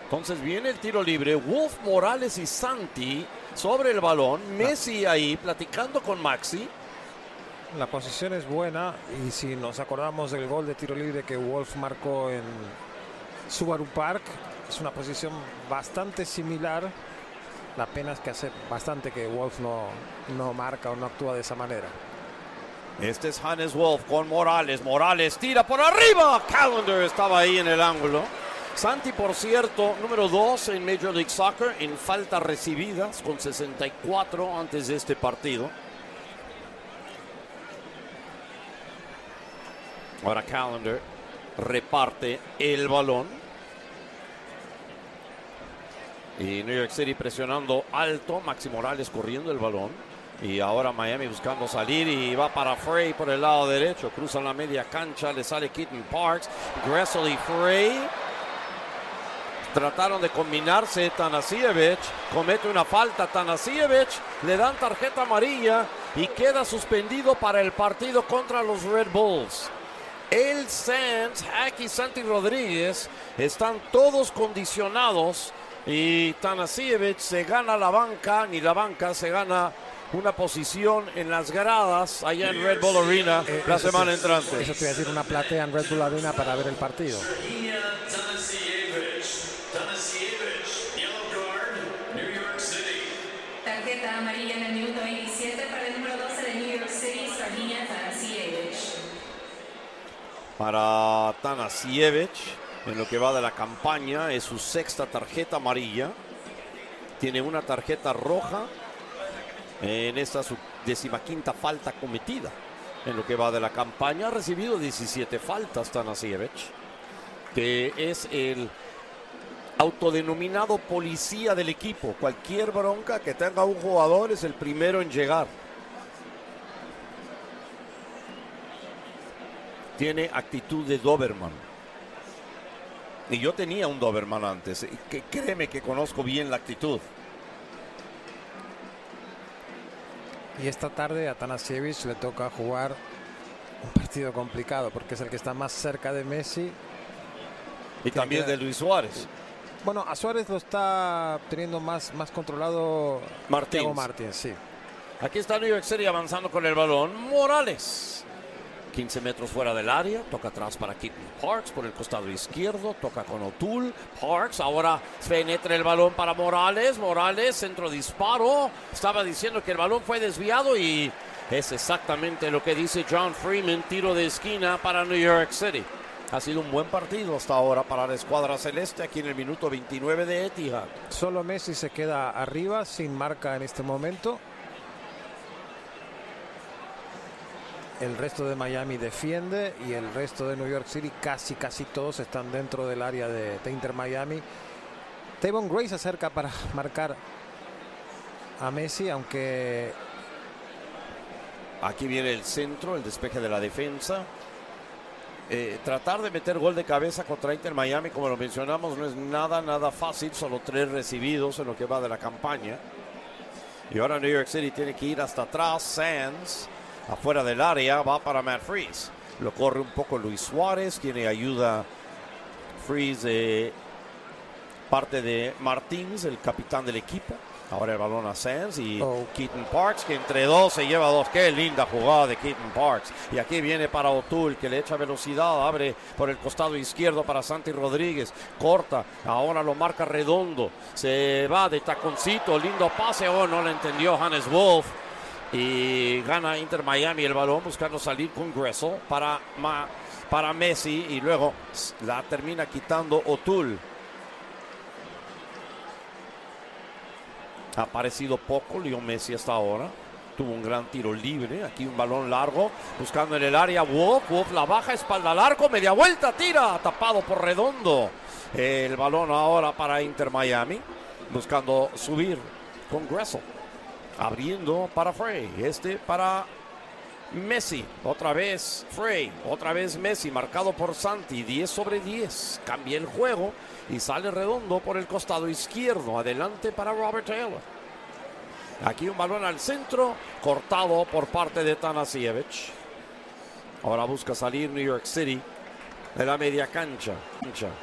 Entonces viene el tiro libre. Wolf, Morales y Santi sobre el balón. Messi ahí platicando con Maxi. La posición es buena y si nos acordamos del gol de tiro libre que Wolf marcó en Subaru Park, es una posición bastante similar. La pena es que hace bastante que Wolf no marca o no actúa de esa manera. Este es Hannes Wolf con Morales. Morales tira por arriba. Callender estaba ahí en el ángulo. Santi, por cierto, número 2 en Major League Soccer en faltas recibidas, con 64 antes de este partido. Ahora Callender reparte el balón. Y New York City presionando alto. Maxi Morales corriendo el balón. Y ahora Miami buscando salir y va para Frey por el lado derecho. Cruzan la media cancha, le sale Keaton Parks. Gressel y Frey trataron de combinarse. Tanasiewicz comete una falta. Tanasiewicz le dan tarjeta amarilla y queda suspendido para el partido contra los Red Bulls. El Sands, Hacky, Santi Rodríguez están todos condicionados y Tanasiewicz se gana la banca, ni la banca, se gana una posición en las gradas allá en Red Bull Arena la semana entrante. Eso te iba a decir, una platea en Red Bull Arena para ver el partido. Tarjeta amarilla en el minuto 27 para el número 12 de New York City, Sardinia Tanasiewicz. Para Tanasiewicz, en lo que va de la campaña, es su sexta tarjeta amarilla. Tiene una tarjeta roja en esta su 15ª falta cometida. En lo que va de la campaña, ha recibido 17 faltas Tanasiewicz, que es el autodenominado policía del equipo. Cualquier bronca que tenga un jugador es el primero en llegar. Tiene actitud de Doberman. Y yo tenía un Doberman antes. Que créeme que conozco bien la actitud. Y esta tarde a Tanasiewicz le toca jugar un partido complicado porque es el que está más cerca de Messi. Y también de Luis Suárez. Bueno, a Suárez lo está teniendo más controlado Thiago Martins, sí. Aquí está New York City avanzando con el balón. Morales. 15 metros fuera del área, toca atrás para Keaton Parks por el costado izquierdo, toca con O'Toole. Parks ahora penetra el balón para Morales. Morales, centro disparo. Estaba diciendo que el balón fue desviado y es exactamente lo que dice John Freeman. Tiro de esquina para New York City. Ha sido un buen partido hasta ahora para la escuadra celeste aquí en el minuto 29 de Etihad. Solo Messi se queda arriba sin marca en este momento. El resto de Miami defiende y el resto de New York City casi todos están dentro del área de Inter Miami. Tavon Gray se acerca para marcar a Messi, aunque aquí viene el centro, el despeje de la defensa. Tratar de meter gol de cabeza contra Inter Miami, como lo mencionamos, no es nada fácil. Solo 3 recibidos en lo que va de la campaña. Y ahora New York City tiene que ir hasta atrás. Sands afuera del área, va para Matt Freese. Lo corre un poco Luis Suárez, tiene ayuda Freese de parte de Martins, el capitán del equipo. Ahora el balón a Sands y Keaton Parks, que entre dos se lleva 2. Qué linda jugada de Keaton Parks. Y aquí viene para O'Toole, que le echa velocidad, abre por el costado izquierdo para Santi Rodríguez. Corta, ahora lo marca Redondo. Se va de taconcito, lindo pase. Oh, no lo entendió Hannes Wolf. Y gana Inter Miami el balón buscando salir con Gressel para Messi. Y luego la termina quitando O'Toole. Ha aparecido poco Leo Messi hasta ahora. Tuvo un gran tiro libre. Aquí un balón largo. Buscando en el área. Wolf la baja. Espalda al arco. Media vuelta. Tira. Tapado por Redondo. El balón ahora para Inter Miami. Buscando subir con Gressel. Abriendo para Frey. Para Messi. Otra vez Frey. Otra vez Messi. Marcado por Santi. 10/10. Cambia el juego. Y sale Redondo por el costado izquierdo. Adelante para Robert Taylor. Aquí un balón al centro. Cortado por parte de Tanasiewicz. Ahora busca salir New York City de la media cancha.